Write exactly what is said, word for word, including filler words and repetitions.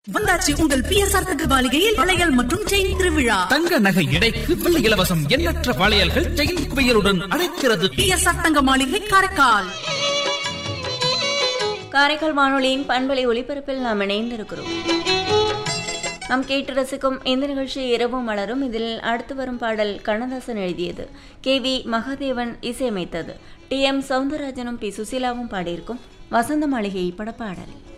வந்தாச்சு உங்கள் B S R தங்க மாளிகையில் வளையல் மற்றும் செயின் திருவிழா. தங்க நகை எடைக்கு வெள்ளி இலவசம். எண்ணற்ற வளையல்கள் செயின் குவியலுடன் அழைக்கிறது. பி எஸ் ஆர் தங்க மாளிகை காரைக்கால். காரைக்கால் வானொலியின் பண்பலை ஒளிபரப்பில் நாம் இணைந்திருக்கிறோம். நாம் கேட்டு ரசிக்கும் இந்த நிகழ்ச்சி இரவு மலரும். இதில் அடுத்து வரும் பாடல் கண்ணதாசன் எழுதியது, K V Mahadevan இசையமைத்தது, D M சவுந்தரராஜனும் B சுசீலாவும் பாடியிருக்கும் வசந்த மாளிகை படப்பாடல்.